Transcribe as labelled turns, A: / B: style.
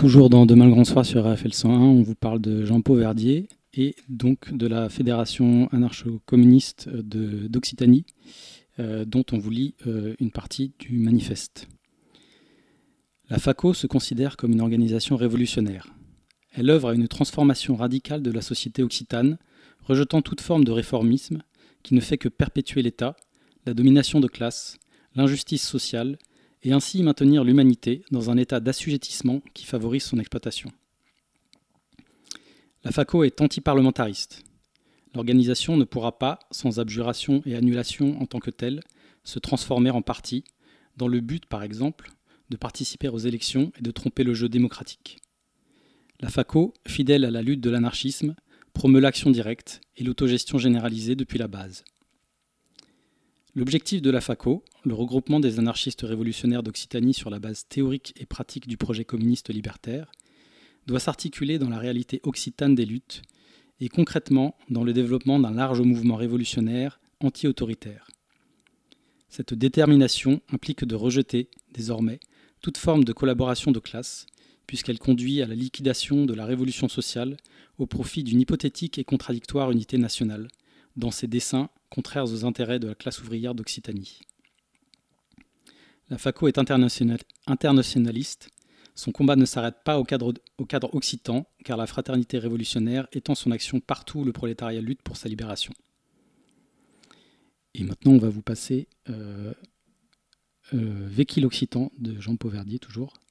A: Toujours dans Demain le Grand Soir sur RFL 101, on vous parle de Jean-Paul Verdier et donc de la Fédération anarcho-communiste d'Occitanie, dont on vous lit une partie du manifeste. La FACO se considère comme une organisation révolutionnaire. Elle œuvre à une transformation radicale de la société occitane, rejetant toute forme de réformisme qui ne fait que perpétuer l'État, la domination de classe, l'injustice sociale, et ainsi maintenir l'humanité dans un état d'assujettissement qui favorise son exploitation. La FACO est antiparlementariste. L'organisation ne pourra pas, sans abjuration et annulation en tant que telle, se transformer en parti, dans le but, par exemple, de participer aux élections et de tromper le jeu démocratique. La FACO, fidèle à la lutte de l'anarchisme, promeut l'action directe et l'autogestion généralisée depuis la base. L'objectif de la FACO, le regroupement des anarchistes révolutionnaires d'Occitanie sur la base théorique et pratique du projet communiste libertaire, doit s'articuler dans la réalité occitane des luttes et concrètement dans le développement d'un large mouvement révolutionnaire anti-autoritaire. Cette détermination implique de rejeter, désormais, toute forme de collaboration de classe, puisqu'elle conduit à la liquidation de la révolution sociale au profit d'une hypothétique et contradictoire unité nationale, dans ses desseins contraires aux intérêts de la classe ouvrière d'Occitanie. La FACO est internationaliste. Son combat ne s'arrête pas au cadre occitan, car la fraternité révolutionnaire étend son action partout où le prolétariat lutte pour sa libération. Et maintenant, on va vous passer Véqui l'Occitan de Jean-Paul Verdier, toujours.